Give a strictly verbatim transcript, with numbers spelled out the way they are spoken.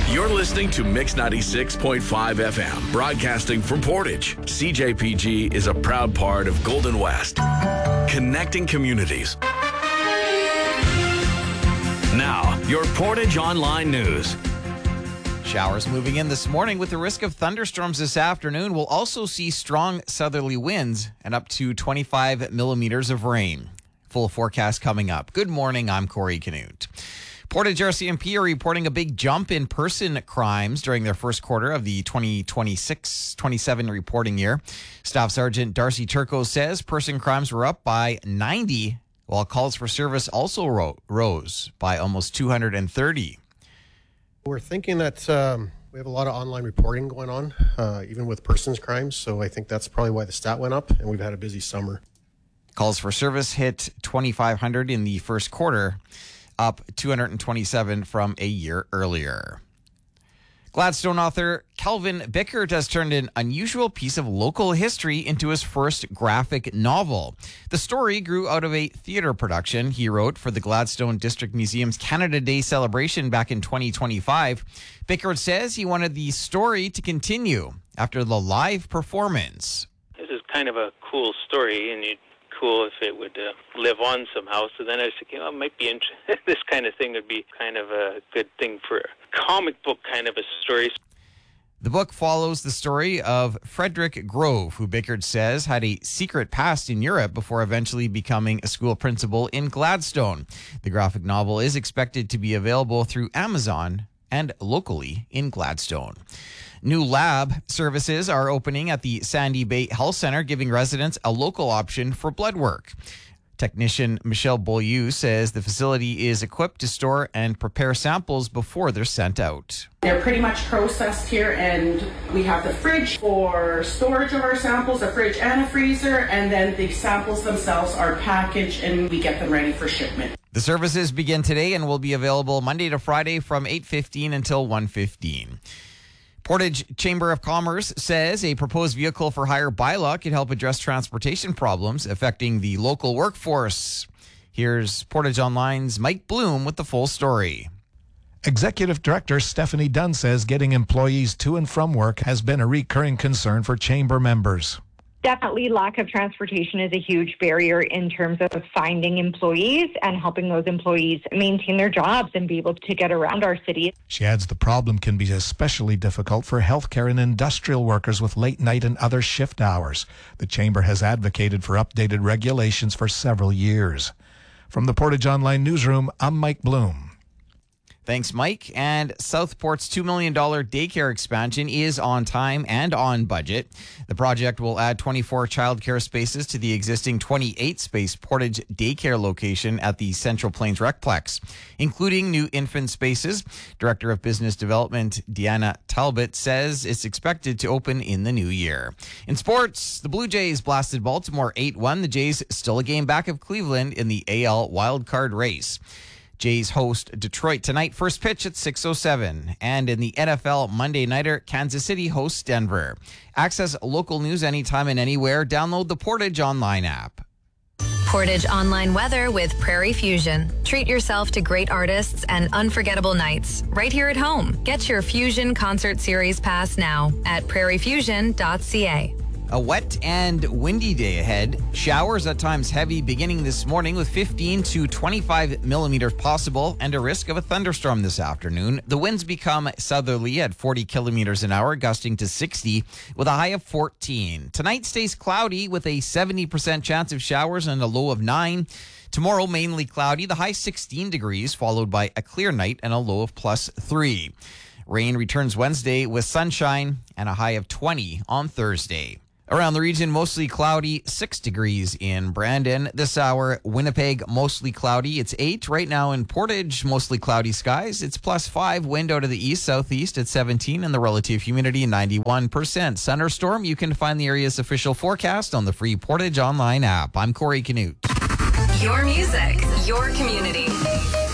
You're listening to Mix ninety-six point five F M, broadcasting from Portage. C J P G is a proud part of Golden West, connecting communities. Now, your Portage Online News. Showers moving in this morning with the risk of thunderstorms this afternoon. We'll also see strong southerly winds and up to twenty-five millimeters of rain. Full forecast coming up. Good morning, I'm Corey Canute. Portage R C M P are reporting a big jump in person crimes during their first quarter of the twenty twenty-six twenty-seven reporting year. Staff Sergeant Darcy Turco says person crimes were up by ninety, while calls for service also ro- rose by almost two hundred thirty. We're thinking that um, we have a lot of online reporting going on, uh, even with persons crimes, so I think that's probably why the stat went up, and we've had a busy summer. Calls for service hit twenty-five hundred in the first quarter, up two hundred twenty-seven from a year earlier. Gladstone author Kelvin Bickert has turned an unusual piece of local history into his first graphic novel. The story grew out of a theater production he wrote for the Gladstone District Museum's Canada Day celebration back in twenty twenty-five. Bickert says he wanted the story to continue after the live performance. This is kind of a cool story, and you'd cool if it would uh, live on somehow. So then I was thinking, oh, it might be int- this kind of thing would be kind of a good thing for a comic book kind of a story. The book follows the story of Frederick Grove, who Bickert says had a secret past in Europe before eventually becoming a school principal in Gladstone. The graphic novel is expected to be available through Amazon and locally in Gladstone. New lab services are opening at the Sandy Bay Health Center, giving residents a local option for blood work. Technician Michelle Beaulieu says the facility is equipped to store and prepare samples before they're sent out. They're pretty much processed here, and we have the fridge for storage of our samples, a fridge and a freezer, and then the samples themselves are packaged and we get them ready for shipment. The services begin today and will be available Monday to Friday from eight fifteen until one fifteen. Portage Chamber of Commerce says a proposed vehicle for hire bylaw could help address transportation problems affecting the local workforce. Here's Portage Online's Mike Bloom with the full story. Executive Director Stephanie Dunn says getting employees to and from work has been a recurring concern for Chamber members. Definitely lack of transportation is a huge barrier in terms of finding employees and helping those employees maintain their jobs and be able to get around our city. She adds the problem can be especially difficult for healthcare and industrial workers with late night and other shift hours. The Chamber has advocated for updated regulations for several years. From the Portage Online Newsroom, I'm Mike Bloom. Thanks, Mike. And Southport's two million dollars daycare expansion is on time and on budget. The project will add twenty-four childcare spaces to the existing twenty-eight space Portage daycare location at the Central Plains Recplex, including new infant spaces. Director of Business Development Deanna Talbot says it's expected to open in the new year. In sports, the Blue Jays blasted Baltimore eight one. The Jays still a game back of Cleveland in the A L wildcard race. Jays host Detroit tonight, first pitch at six oh seven. And in the N F L Monday Nighter, Kansas City hosts Denver. Access local news anytime and anywhere. Download the Portage Online app. Portage Online weather with Prairie Fusion. Treat yourself to great artists and unforgettable nights right here at home. Get your Fusion Concert Series pass now at prairie fusion dot c a. A wet and windy day ahead. Showers at times heavy beginning this morning with fifteen to twenty-five millimeters possible and a risk of a thunderstorm this afternoon. The winds become southerly at forty kilometers an hour, gusting to sixty with a high of fourteen. Tonight stays cloudy with a seventy percent chance of showers and a low of nine. Tomorrow, mainly cloudy, the high sixteen degrees, followed by a clear night and a low of plus three. Rain returns Wednesday with sunshine and a high of twenty on Thursday. Around the region, mostly cloudy, six degrees in Brandon. This hour, Winnipeg, mostly cloudy. It's eight. Right now in Portage, mostly cloudy skies. It's plus five. Wind out of the east, southeast at seventeen, and the relative humidity ninety-one percent. Sun or storm, you can find the area's official forecast on the free Portage Online app. I'm Corey Canute. Your music, your community.